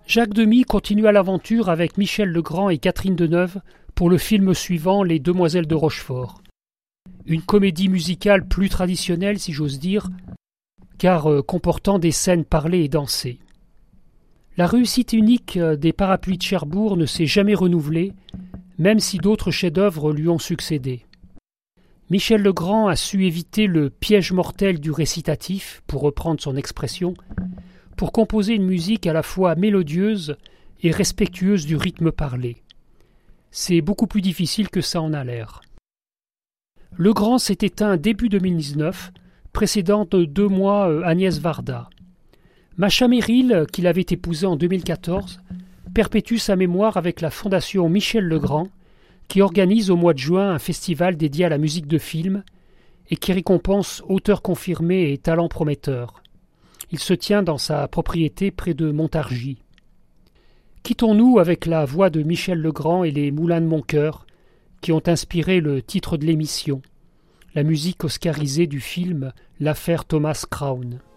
Jacques Demy continua l'aventure avec Michel Legrand et Catherine Deneuve pour le film suivant Les Demoiselles de Rochefort. Une comédie musicale plus traditionnelle, si j'ose dire, car comportant des scènes parlées et dansées. La réussite unique des Parapluies de Cherbourg ne s'est jamais renouvelée, même si d'autres chefs-d'œuvre lui ont succédé. Michel Legrand a su éviter le piège mortel du récitatif, pour reprendre son expression, pour composer une musique à la fois mélodieuse et respectueuse du rythme parlé. C'est beaucoup plus difficile que ça en a l'air. Legrand s'est éteint début 2019, précédant de 2 mois Agnès Varda. Macha Merrill, qu'il avait épousée en 2014, perpétue sa mémoire avec la fondation Michel Legrand, qui organise au mois de juin un festival dédié à la musique de film et qui récompense auteurs confirmés et talents prometteurs. Il se tient dans sa propriété près de Montargis. Quittons-nous avec la voix de Michel Legrand et les Moulins de mon cœur, qui ont inspiré le titre de l'émission, la musique oscarisée du film L'affaire Thomas Crown.